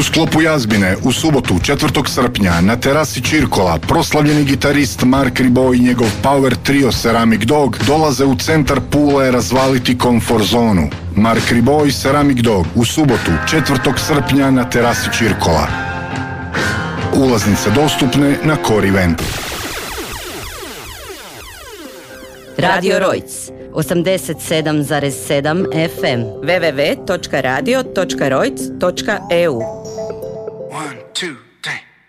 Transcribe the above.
U sklopu Jazbine u subotu 4. srpnja na terasi Čirkola proslavljeni gitarist Mark Ribot i njegov power trio Ceramic Dog dolaze u centar Pule razvaliti komfort zonu. Mark Ribot i Ceramic Dog u subotu 4. srpnja na terasi Čirkola. Ulaznice dostupne na Core Eventu. Radio Rojc 87,7 FM www.radio.rojc.eu 1, 2